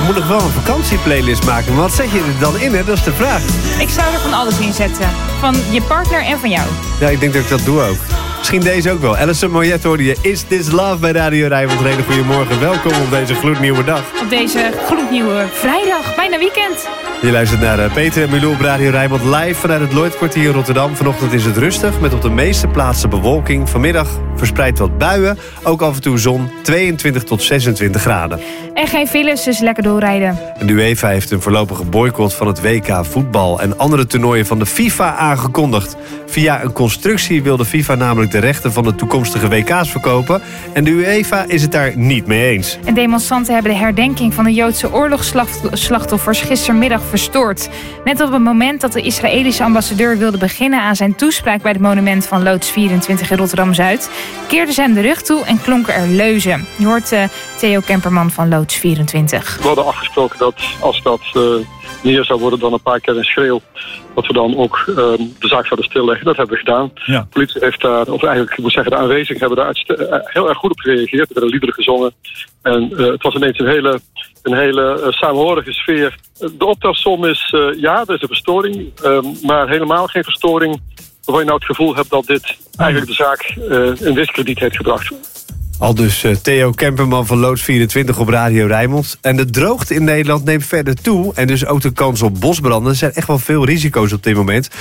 moet nog wel een vakantieplaylist maken. Maar wat zet je er dan in, hè? Dat is de vraag. Ik zou er van alles in zetten. Van je partner en van jou. Ja, ik denk dat ik dat doe ook. Misschien deze ook wel. Alison Moyet hoorde je. Is This Love bij Radio Rijnmond. Hele goedemorgen. Welkom op deze gloednieuwe dag. Op deze gloednieuwe vrijdag. Bijna weekend. Je luistert naar Peter en Milou op Radio Rijnmond live vanuit het Lloydkwartier in Rotterdam. Vanochtend is het rustig met op de meeste plaatsen bewolking. Vanmiddag verspreid wat buien. Ook af en toe zon. 22 tot 26 graden. En geen files, dus lekker doorrijden. En de UEFA heeft een voorlopige boycott van het WK voetbal en andere toernooien van de FIFA aangekondigd. Via een constructie wil de FIFA namelijk de rechten van de toekomstige WK's verkopen. En de UEFA is het daar niet mee eens. En demonstranten hebben de herdenking van de Joodse oorlogsslachtoffers gistermiddag verstoord. Net op het moment dat de Israëlische ambassadeur wilde beginnen aan zijn toespraak bij het monument van Loods 24 in Rotterdam-Zuid, keerden ze hem de rug toe en klonken er leuzen. Je hoort Theo Kemperman van Loods 24. We hadden afgesproken dat als dat meer zou worden dan een paar keer een schreeuw, dat we dan ook de zaak zouden stilleggen. Dat hebben we gedaan. Ja. De politie heeft daar, of eigenlijk ik moet zeggen, de aanwezigen hebben daar heel erg goed op gereageerd. Er werden liederen gezongen. En het was ineens een hele samenhorige sfeer. De optelsom is, ja, er is een verstoring, maar helemaal geen verstoring waarvan je nou het gevoel hebt dat dit eigenlijk de zaak in diskrediet heeft gebracht. Al dus Theo Kemperman van Loods 24 op Radio Rijnmond. En de droogte in Nederland neemt verder toe. En dus ook de kans op bosbranden. Er zijn echt wel veel risico's op dit moment.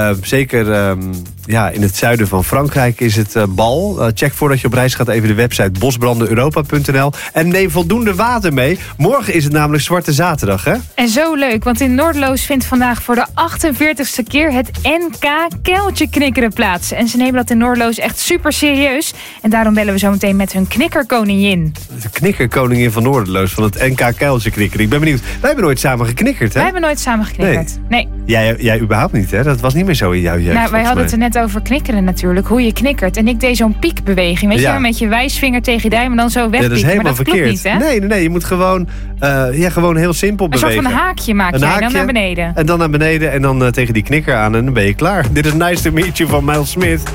Zeker in het zuiden van Frankrijk is het bal. Check voordat je op reis gaat even de website bosbrandeneuropa.nl. En neem voldoende water mee. Morgen is het namelijk Zwarte Zaterdag, hè? En zo leuk, want in Noorderloos vindt vandaag voor de 48ste keer het NK Kuiltje Knikkeren plaats. En ze nemen dat in Noorderloos echt super serieus. En daarom bellen we zo meteen met hun knikkerkoningin. De knikkerkoningin van Noorderloos van het NK Kuiltje Knikkeren. Ik ben benieuwd. Wij hebben nooit samen geknikkerd, hè? Wij hebben nooit samen geknikkerd. Nee. Jij überhaupt niet, hè? Dat was niet meer zo in jouw jeugd. Nou, wij hadden het er net over knikkeren natuurlijk. Hoe je knikkert. En ik deed zo'n piekbeweging. Weet je, met je wijsvinger tegen je duim en dan zo wegpieken. Ja, dat is helemaal maar dat verkeerd. Klopt niet, hè? Nee. Je moet gewoon heel simpel bewegen. Een soort van haakje maak jij dan naar beneden. En dan naar beneden en dan tegen die knikker aan en dan ben je klaar. Dit is Nice to Meet You van Miles Smith.